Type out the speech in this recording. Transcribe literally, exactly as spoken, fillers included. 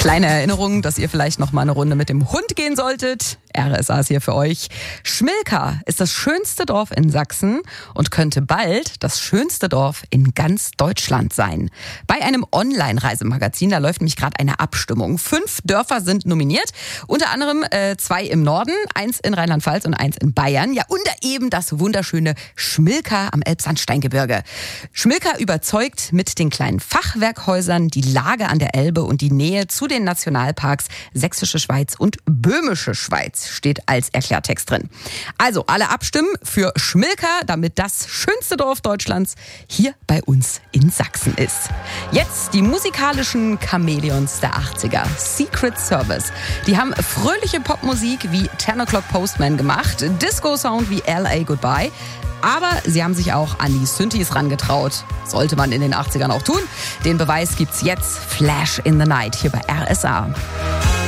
Kleine Erinnerung, dass ihr vielleicht noch mal eine Runde mit dem Hund gehen solltet. R S A ist hier für euch. Schmilka ist das schönste Dorf in Sachsen und könnte bald das schönste Dorf in ganz Deutschland sein. Bei einem Online-Reisemagazin, da läuft nämlich gerade eine Abstimmung. Fünf Dörfer sind nominiert, unter anderem äh, zwei im Norden, eins in Rheinland-Pfalz und eins in Bayern. Ja, und eben das wunderschöne Schmilka am Elbsandsteingebirge. Schmilka überzeugt mit den kleinen Fachwerkhäusern, die Lage an der Elbe und die Nähe zu den Nationalparks Sächsische Schweiz und Böhmische Schweiz steht als Erklärtext drin. Also alle abstimmen für Schmilka, damit das schönste Dorf Deutschlands hier bei uns in Sachsen ist. Jetzt die musikalischen Chamäleons der achtziger. Secret Service. Die haben fröhliche Popmusik wie Ten O'Clock Postman gemacht, Disco-Sound wie L A Goodbye. Aber sie haben sich auch an die Synthes rangetraut. Sollte man in den achtzigern auch tun. Den Beweis gibt's jetzt. Flash in the Night hier bei R S A.